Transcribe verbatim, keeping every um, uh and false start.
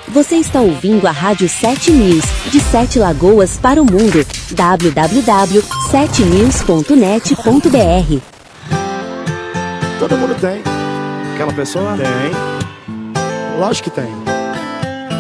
Você está ouvindo a Rádio sete News, de Sete Lagoas para o mundo. w w w ponto sete news ponto net ponto b r. Todo mundo tem. Aquela pessoa? Tem. Lógico que tem.